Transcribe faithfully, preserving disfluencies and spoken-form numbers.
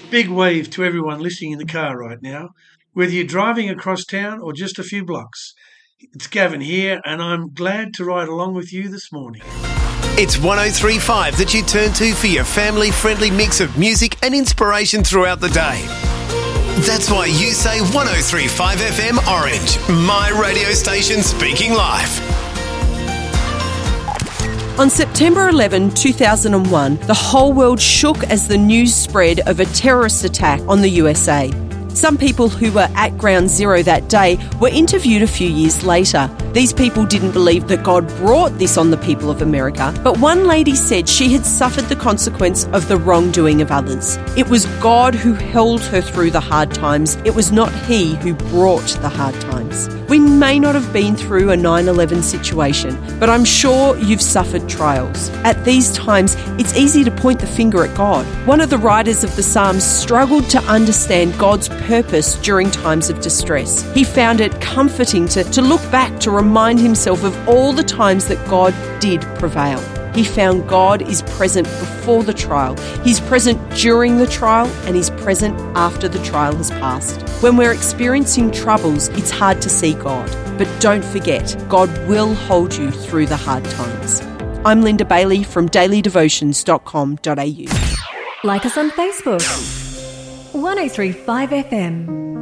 Big wave to everyone listening in the car right now, whether you're driving across town or just a few blocks. It's Gavin here, and I'm glad to ride along with you this morning. It's one oh three point five that you turn to for your family-friendly mix of music and inspiration throughout the day. That's why you say one oh three point five F M Orange, my radio station speaking life. On September eleventh, two thousand one, the whole world shook as the news spread of a terrorist attack on the U S A. Some people who were at Ground Zero that day were interviewed a few years later. These people didn't believe that God brought this on the people of America, but one lady said she had suffered the consequence of the wrongdoing of others. It was God who held her through the hard times. It was not He who brought the hard times. We may not have been through a nine eleven situation, but I'm sure you've suffered trials. At these times, it's easy to point the finger at God. One of the writers of the Psalms struggled to understand God's purpose during times of distress. He found it comforting to, to look back to remind himself of all the times that God did prevail. He found God is present before the trial, He's present during the trial, and He's present after the trial has passed. When we're experiencing troubles, it's hard to see God. But don't forget, God will hold you through the hard times. I'm Linda Bailey from daily devotions dot com dot a u. Like us on Facebook. one oh three point five F M.